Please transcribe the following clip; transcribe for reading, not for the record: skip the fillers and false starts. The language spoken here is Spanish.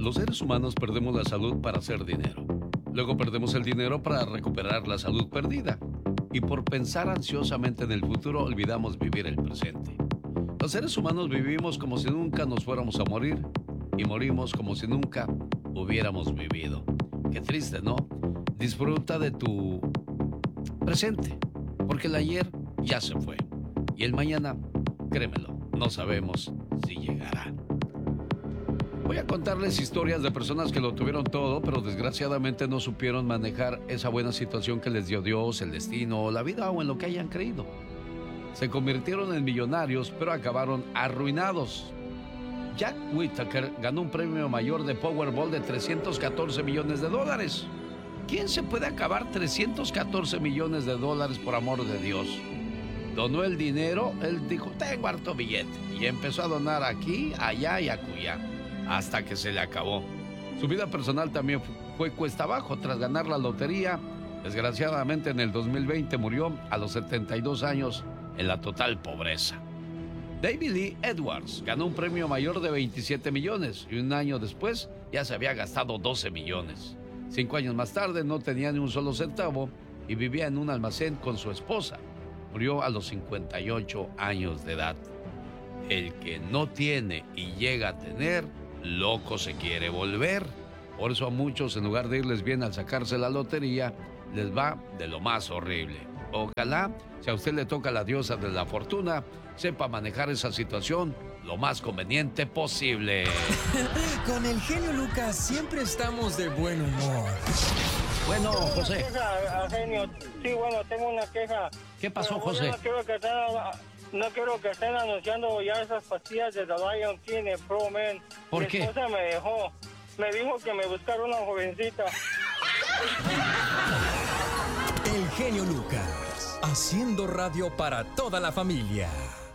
los seres humanos perdemos la salud para hacer dinero. Luego perdemos el dinero para recuperar la salud perdida. Y por pensar ansiosamente en el futuro, olvidamos vivir el presente. Los seres humanos vivimos como si nunca nos fuéramos a morir y morimos como si nunca hubiéramos vivido. Qué triste, ¿no? Disfruta de tu presente, porque el ayer ya se fue. Y el mañana, créemelo, no sabemos si llegará. Voy a contarles historias de personas que lo tuvieron todo, pero desgraciadamente no supieron manejar esa buena situación que les dio Dios, el destino, la vida o en lo que hayan creído. Se convirtieron en millonarios, pero acabaron arruinados. Jack Whittaker ganó un premio mayor de Powerball de $314 millones. ¿Quién se puede acabar $314 millones por amor de Dios? Donó el dinero, él dijo, tengo harto billete, y empezó a donar aquí, allá y acullá, hasta que se le acabó. Su vida personal también fue cuesta abajo tras ganar la lotería. Desgraciadamente en el 2020 murió a los 72 años en la total pobreza. David Lee Edwards ganó un premio mayor de 27 millones y un año después ya se había gastado 12 millones. 5 años más tarde no tenía ni un solo centavo y vivía en un almacén con su esposa. Murió a los 58 años de edad. El que no tiene y llega a tener, loco se quiere volver. Por eso a muchos, en lugar de irles bien al sacarse la lotería, les va de lo más horrible. Ojalá, si a usted le toca la diosa de la fortuna, sepa manejar esa situación lo más conveniente posible. Con el genio Lucas siempre estamos de buen humor. Bueno, José. Genio. Sí, bueno, tengo una queja. ¿Qué pasó, José? No quiero que estén anunciando ya esas pastillas de The Lion King en Pro Men. ¿Por qué? Mi esposa me dejó. Me dijo que me buscara una jovencita. El genio Lucas, haciendo radio para toda la familia.